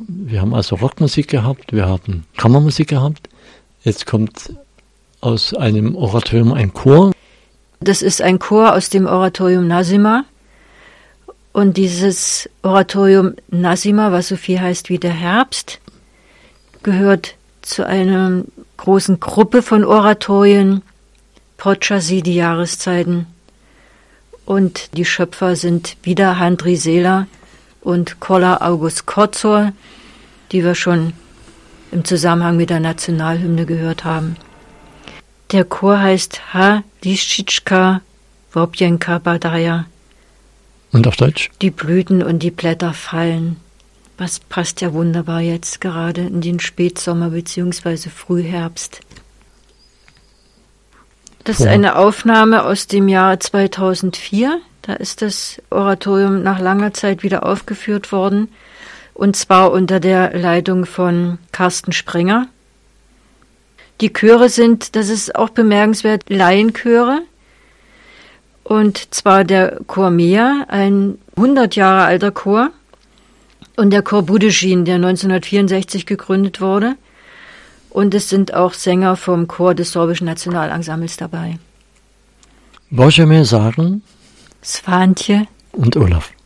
Wir haben also Rockmusik gehabt, wir haben Kammermusik gehabt. Jetzt kommt aus einem Oratorium ein Chor. Das ist ein Chor aus dem Oratorium Nasima. Und dieses Oratorium Nasima, was so viel heißt wie der Herbst, gehört zu einer großen Gruppe von Oratorien, Podchasi, die Jahreszeiten. Und die Schöpfer sind wieder Handri Sela und Kolla August Kotzor, die wir schon im Zusammenhang mit der Nationalhymne gehört haben. Der Chor heißt Ha Lischitschka Wobjenka Badaya. Und auf Deutsch? Die Blüten und die Blätter fallen. Was passt ja wunderbar jetzt gerade in den Spätsommer bzw. Frühherbst. Das ist eine Aufnahme aus dem Jahr 2004. Da ist das Oratorium nach langer Zeit wieder aufgeführt worden. Und zwar unter der Leitung von Carsten Sprenger. Die Chöre sind, das ist auch bemerkenswert, Laienchöre. Und zwar der Chor Mea, ein 100 Jahre alter Chor. Und der Chor Budezhin, der 1964 gegründet wurde. Und es sind auch Sänger vom Chor des Sorbischen Nationalensembles dabei. Božeme sagen Svantje und Olaf.